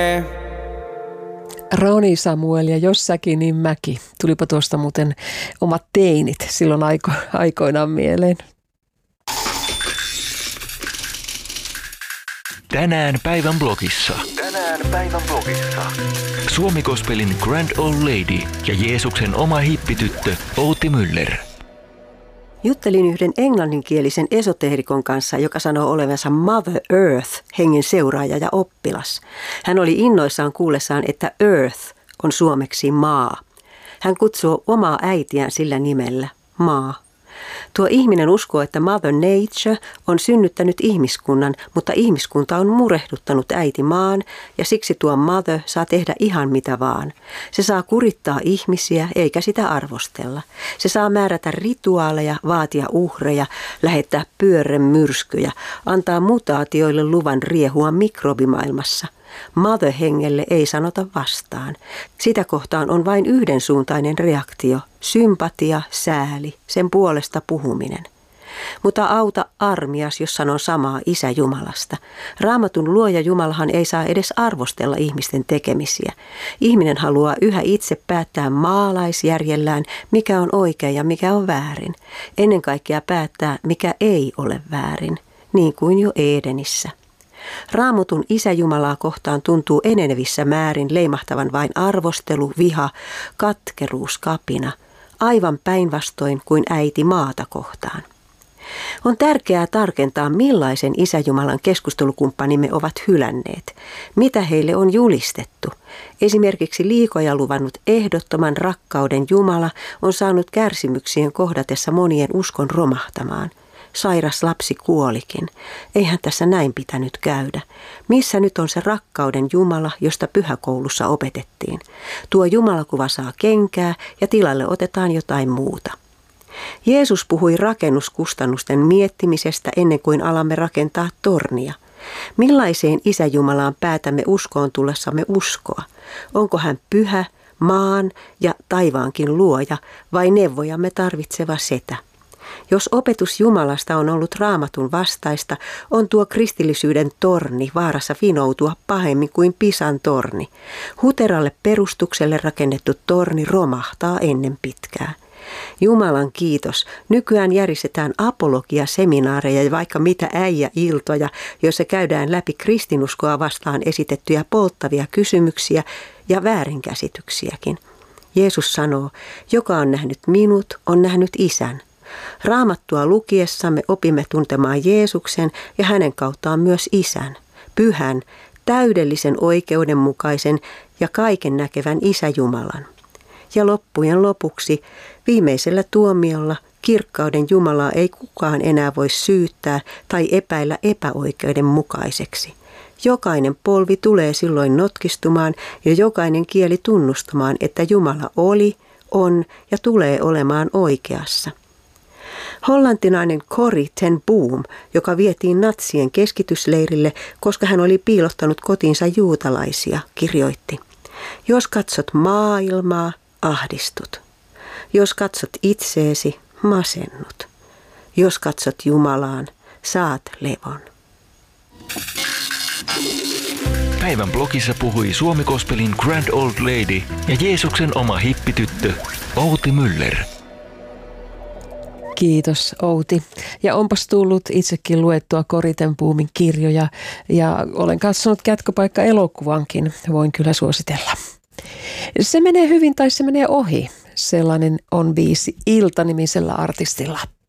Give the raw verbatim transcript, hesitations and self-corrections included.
Roni Samuel ja jossakin niin mäki. Tulipa tuosta muuten omat teinit silloin aiko, aikoinaan mieleen. Tänään päivän blogissa. Tänään päivän blogissa. Suomi Gospelin Grand Old Lady ja Jeesuksen oma hippityttö Outi Müller. Juttelin yhden englanninkielisen esoteerikon kanssa, joka sanoo olevansa Mother Earth, hengen seuraaja ja oppilas. Hän oli innoissaan kuullessaan, että Earth on suomeksi maa. Hän kutsuu omaa äitiään sillä nimellä, maa. Tuo ihminen uskoo, että Mother Nature on synnyttänyt ihmiskunnan, mutta ihmiskunta on murehduttanut äiti maan ja siksi tuo Mother saa tehdä ihan mitä vaan. Se saa kurittaa ihmisiä eikä sitä arvostella. Se saa määrätä rituaaleja, vaatia uhreja, lähettää pyörremyrskyjä, antaa mutaatioille luvan riehua mikrobimaailmassa. Mother-hengelle ei sanota vastaan. Sitä kohtaan on vain yhdensuuntainen reaktio, sympatia, sääli, sen puolesta puhuminen. Mutta auta armias, jos sanon samaa Isä Jumalasta. Raamatun luoja Jumalahan ei saa edes arvostella ihmisten tekemisiä. Ihminen haluaa yhä itse päättää maalaisjärjellään, mikä on oikein ja mikä on väärin. Ennen kaikkea päättää, mikä ei ole väärin, niin kuin jo Edenissä. Raamatun Isä Jumalaa kohtaan tuntuu enenevissä määrin leimahtavan vain arvostelu, viha, katkeruus, kapina, aivan päinvastoin kuin äiti maata kohtaan. On tärkeää tarkentaa, millaisen Isä Jumalan keskustelukumppanimme ovat hylänneet, mitä heille on julistettu. Esimerkiksi liikoja luvannut ehdottoman rakkauden Jumala on saanut kärsimyksien kohdatessa monien uskon romahtamaan. Sairas lapsi kuolikin. Eihän tässä näin pitänyt käydä. Missä nyt on se rakkauden Jumala, josta pyhäkoulussa opetettiin? Tuo Jumalakuva saa kenkää ja tilalle otetaan jotain muuta. Jeesus puhui rakennuskustannusten miettimisestä ennen kuin alamme rakentaa tornia. Millaiseen Isä Jumalaan päätämme uskoon tullessamme uskoa? Onko hän pyhä, maan ja taivaankin luoja vai neuvojamme tarvitseva setä? Jos opetus Jumalasta on ollut Raamatun vastaista, on tuo kristillisyyden torni vaarassa vinoutua pahemmin kuin Pisan torni. Huteralle perustukselle rakennettu torni romahtaa ennen pitkää. Jumalan kiitos. Nykyään järjestetään apologia-seminaareja ja vaikka mitä äijäiltoja, joissa käydään läpi kristinuskoa vastaan esitettyjä polttavia kysymyksiä ja väärinkäsityksiäkin. Jeesus sanoo, joka on nähnyt minut, on nähnyt Isän. Raamattua lukiessamme opimme tuntemaan Jeesuksen ja hänen kauttaan myös Isän, pyhän, täydellisen oikeudenmukaisen ja kaiken näkevän Isä Jumalan. Ja loppujen lopuksi viimeisellä tuomiolla kirkkauden Jumalaa ei kukaan enää voi syyttää tai epäillä epäoikeudenmukaiseksi. Jokainen polvi tulee silloin notkistumaan ja jokainen kieli tunnustamaan, että Jumala oli, on ja tulee olemaan oikeassa. Hollantinainen Corrie ten Boom, joka vietiin natsien keskitysleirille, koska hän oli piilottanut kotiinsa juutalaisia, kirjoitti: jos katsot maailmaa, ahdistut. Jos katsot itseesi, masennut. Jos katsot Jumalaan, saat levon. Päivän blogissa puhui Suomi Gospelin Grand Old Lady ja Jeesuksen oma hippityttö Outi Müller. Kiitos Outi. Ja onpas tullut itsekin luettua Corrie ten Boomin kirjoja ja olen katsonut Kätköpaikka-elokuvankin. Voin kyllä suositella. Se menee hyvin tai se menee ohi. Sellainen on biisi Ilta-nimisellä artistilla.